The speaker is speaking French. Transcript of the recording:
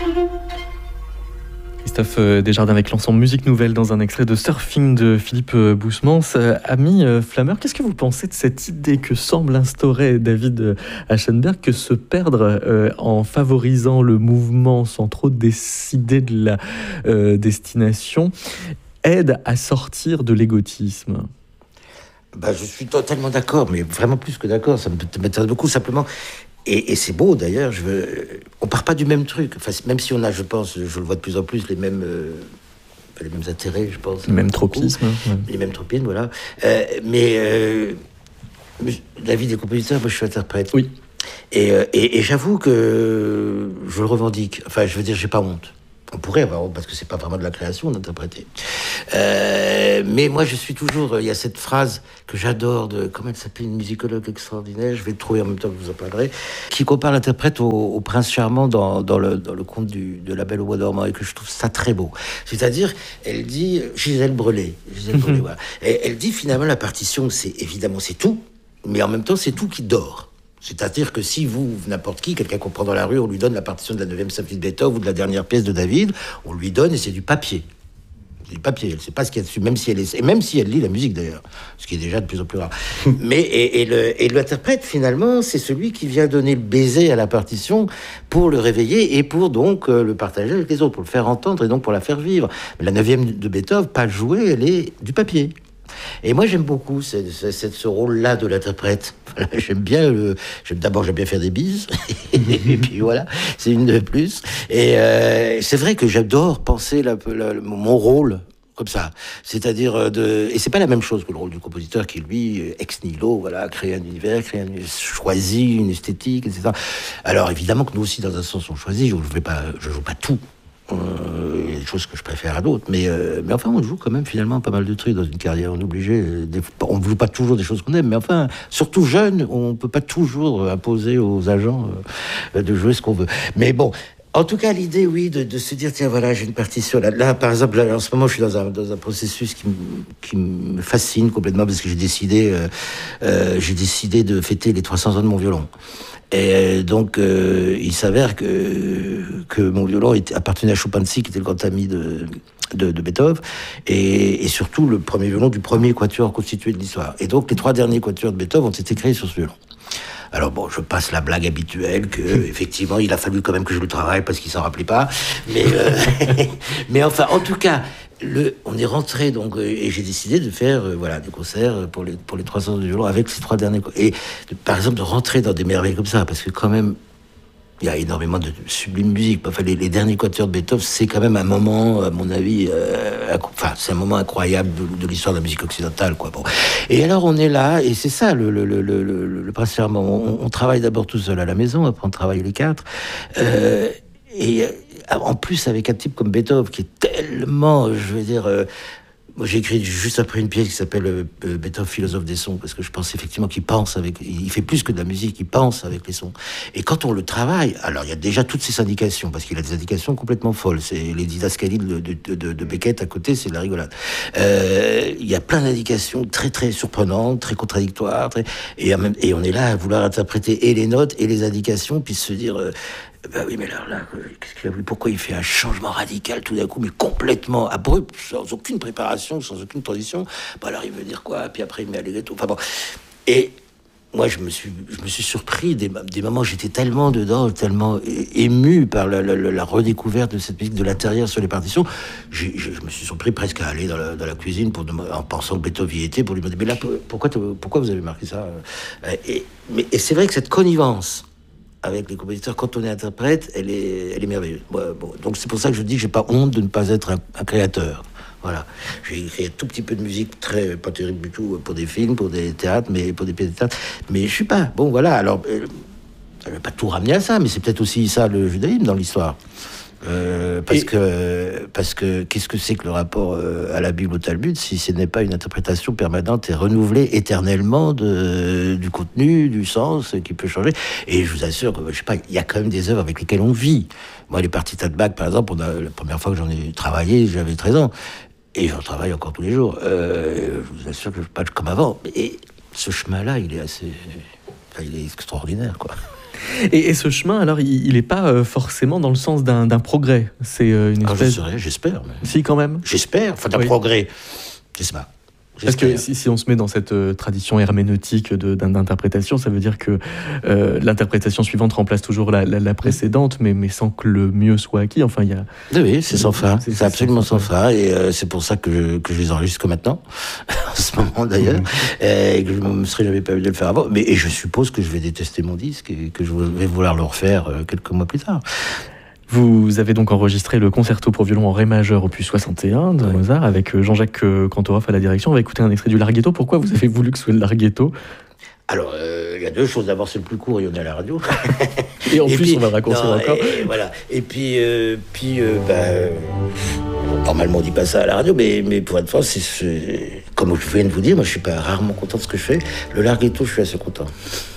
Christophe Desjardins avec l'ensemble Musique Nouvelle dans un extrait de Surfing de Philippe Boussemans. Ami Flammeur, qu'est-ce que vous pensez de cette idée que semble instaurer David Aschenberg que se perdre en favorisant le mouvement sans trop décider de la destination aide à sortir de l'égotisme? Je suis totalement d'accord, mais vraiment plus que d'accord, ça m'intéresse beaucoup simplement. Et c'est beau d'ailleurs, on part pas du même truc, enfin, même si on a, je pense, je le vois de plus en plus, les mêmes intérêts, je pense. Les mêmes tropismes. Ouais. Les mêmes tropismes, voilà. Mais la vie des compositeurs, moi je suis interprète. Oui. Et j'avoue que je le revendique, enfin je veux dire, j'ai pas honte. On pourrait avoir honte, parce que c'est pas vraiment de la création d'interpréter. Mais moi, je suis toujours... Il y a cette phrase que j'adore de... Comment elle s'appelle? Une musicologue extraordinaire. Je vais le trouver en même temps que je vous en parlerai. Qui compare l'interprète au prince charmant dans le conte de La Belle au bois dormant. Et que je trouve ça très beau. C'est-à-dire, elle dit... Gisèle Brelet, voilà. Et elle dit finalement, la partition, c'est tout. Mais en même temps, c'est tout qui dort. C'est-à-dire que si n'importe qui, quelqu'un qu'on prend dans la rue, on lui donne la partition de la 9e symphonie de Beethoven ou de la dernière pièce de David, on lui donne et c'est du papier. C'est du papier, elle ne sait pas ce qu'il y a dessus, même si elle lit la musique d'ailleurs, ce qui est déjà de plus en plus rare. Mais et l'interprète, finalement, c'est celui qui vient donner le baiser à la partition pour le réveiller et pour donc le partager avec les autres, pour le faire entendre et donc pour la faire vivre. La 9e de Beethoven, pas jouée, elle est du papier. Et moi j'aime beaucoup ce rôle-là de l'interprète. Voilà, j'aime bien faire des bises et puis voilà, c'est une de plus. Et c'est vrai que j'adore penser mon rôle comme ça, c'est-à-dire et c'est pas la même chose que le rôle du compositeur qui lui ex nihilo, voilà, crée un univers, choisit une esthétique, etc. Alors évidemment que nous aussi dans un sens on choisit, je joue pas tout. Il y a des choses que je préfère à d'autres, mais enfin on joue quand même finalement pas mal de trucs dans une carrière. On est obligé, on ne joue pas toujours des choses qu'on aime, mais enfin surtout jeune, on peut pas toujours imposer aux agents de jouer ce qu'on veut. Mais bon, en tout cas l'idée, oui, de se dire tiens voilà, j'ai une partition là par exemple, en ce moment je suis dans un processus qui me fascine complètement parce que j'ai décidé de fêter les 300 ans de mon violon. Et donc, il s'avère que mon violon appartenait à Chopin-Psy, qui était le grand ami de Beethoven, et surtout le premier violon du premier quatuor constitué de l'histoire. Et donc, les 3 derniers quatuors de Beethoven ont été créés sur ce violon. Alors bon, je passe la blague habituelle que effectivement, il a fallu quand même que je le travaille parce qu'il s'en rappelait pas. Mais enfin, en tout cas, on est rentré donc et j'ai décidé de faire des concerts pour les 300 de violon avec ces 3 derniers et par exemple de rentrer dans des merveilles comme ça parce que quand même il y a énormément de sublime musique. Enfin, les derniers quatuors de Beethoven, c'est quand même un moment, à mon avis, c'est un moment incroyable de l'histoire de la musique occidentale, quoi. Bon. Et alors, on est là, et c'est ça, le prince charmant. On travaille d'abord tout seul à la maison, après on travaille les 4. Et en plus, avec un type comme Beethoven, qui est tellement, je veux dire... moi, j'ai écrit juste après une pièce qui s'appelle Beethoven, philosophe des sons, parce que je pense effectivement qu'il pense il fait plus que de la musique, il pense avec les sons. Et quand on le travaille, alors il y a déjà toutes ces indications, parce qu'il a des indications complètement folles. C'est les didascalies de Beckett à côté, c'est de la rigolade. Il y a plein d'indications très très surprenantes, très contradictoires, et on est là à vouloir interpréter et les notes et les indications, puis se dire... oui, mais là, qu'est-ce qu'il a voulu? Pourquoi il fait un changement radical tout d'un coup, mais complètement abrupt, sans aucune préparation, sans aucune transition? Alors il veut dire quoi? Puis après il met allegretto. Enfin bon. Et moi je me suis surpris des moments où j'étais tellement dedans, tellement ému par la redécouverte de cette musique de l'intérieur sur les partitions. Je me suis surpris presque à aller dans la cuisine en pensant que Beethoven y était pour lui demander mais là pourquoi vous avez marqué ça? Et c'est vrai que cette connivence avec les compositeurs, quand on est interprète, elle est merveilleuse. Bon, donc c'est pour ça que je dis que j'ai pas honte de ne pas être un créateur. Voilà. J'ai écrit un tout petit peu de musique, pas terrible du tout, pour des films, pour des théâtres, mais pour des pièces de théâtre. Mais je suis pas. Bon, voilà. Alors, je vais pas tout ramener à ça, mais c'est peut-être aussi ça le judaïsme dans l'histoire. Parce que qu'est-ce que c'est que le rapport à la Bible, au Talmud, si ce n'est pas une interprétation permanente et renouvelée éternellement du contenu, du sens qui peut changer. Et je vous assure que je sais pas, il y a quand même des œuvres avec lesquelles on vit. Moi, les partitas de Bach, par exemple, la première fois que j'en ai travaillé, j'avais 13 ans, et j'en travaille encore tous les jours. Je vous assure que je suis pas comme avant. Et ce chemin-là, il est extraordinaire, quoi. Et ce chemin, alors, il n'est pas forcément dans le sens d'un progrès. C'est une espèce... j'espère. Mais... Si, quand même. J'espère, enfin d'un progrès. J'espère. Parce que si on se met dans cette tradition herméneutique d'interprétation, ça veut dire que l'interprétation suivante remplace toujours la précédente, mais sans que le mieux soit acquis. Enfin, il y a... Oui, c'est sans fin. C'est absolument sans fin. Et c'est pour ça que je les enregistre que maintenant, en ce moment d'ailleurs, et que je ne me serais jamais permis de le faire avant. Et je suppose que je vais détester mon disque et que je vais vouloir le refaire quelques mois plus tard. Vous avez donc enregistré le concerto pour violon en ré majeur opus 61 de Mozart avec Jean-Jacques Cantorov à la direction. On va écouter un extrait du Larghetto. Pourquoi vous avez voulu que ce soit le Larghetto ? Alors, il y a deux choses. D'abord, c'est le plus court et on est à la radio. Et en plus, on va le raccourcir encore. Et voilà. Et puis, normalement, on dit pas ça à la radio, mais pour être franc, comme je viens de vous dire, moi, je suis pas rarement content de ce que je fais. Le Larghetto, je suis assez content.